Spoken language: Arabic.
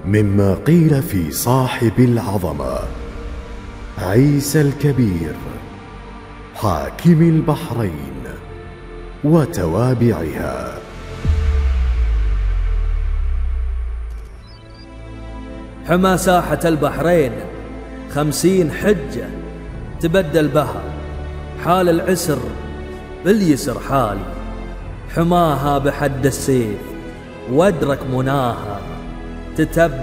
مما قيل في صاحب العظمة عيسى الكبير حاكم البحرين وتوابعها. حمى ساحة البحرين 50 حجة تبدل بها، حال العسر باليسر حالي، حماها بحد السيف وادرك مناها تتبع